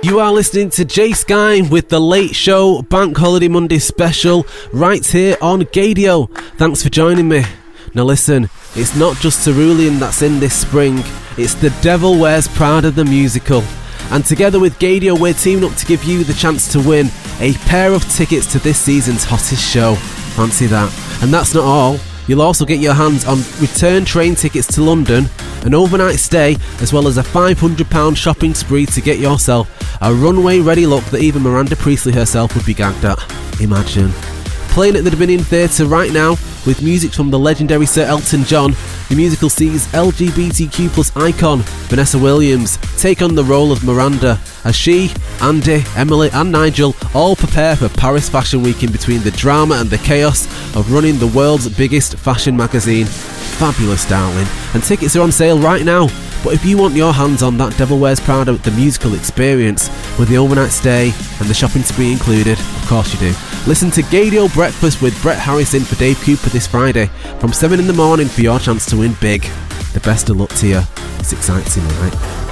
You are listening to Jay Sky with The Late Show Bank Holiday Monday special right here on Gadio. Thanks for joining me. Now listen, it's not just Cerulean that's in this spring, it's The Devil Wears Prada the musical. And together with Gadio, we're teaming up to give you the chance to win a pair of tickets to this season's hottest show. Fancy that. And that's not all. You'll also get your hands on return train tickets to London, an overnight stay, as well as a £500 shopping spree to get yourself a runway-ready look that even Miranda Priestley herself would be gagged at. Imagine. Playing at the Dominion Theatre right now with music from the legendary Sir Elton John, the musical sees LGBTQ plus icon Vanessa Williams take on the role of Miranda as she, Andy, Emily and Nigel all prepare for Paris Fashion Week in between the drama and the chaos of running the world's biggest fashion magazine. Fabulous, darling. And tickets are on sale right now. But if you want your hands on that Devil Wears Prada the musical experience with the overnight stay and the shopping spree included, of course you do. Listen to Gadio Breakfast with Brett Harrison for Dave Cooper this Friday from 7 in the morning for your chance to win big. The best of luck to you. It's exciting, right?